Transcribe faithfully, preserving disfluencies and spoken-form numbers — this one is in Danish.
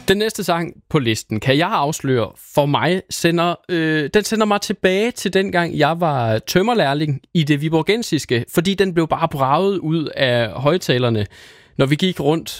Den næste sang på listen, kan jeg afsløre, for mig sender, øh, den sender mig tilbage til dengang, jeg var tømmerlærling i det viborgensiske, fordi den blev bare braget ud af højtalerne, når vi gik rundt